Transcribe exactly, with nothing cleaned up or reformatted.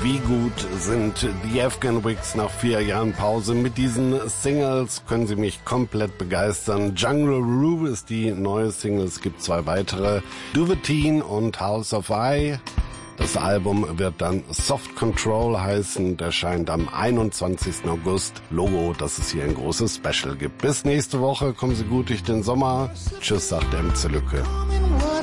Wie gut sind die Afghan Wigs nach vier Jahren Pause? Mit diesen Singles können sie mich komplett begeistern. Jungle Roo ist die neue Single, es gibt zwei weitere, Duveteen und House of I. Das Album wird dann Soft Control heißen und erscheint am einundzwanzigsten August. Logo, dass es hier ein großes Special gibt. Bis nächste Woche, kommen Sie gut durch den Sommer. Tschüss, sagt der M C Lücke.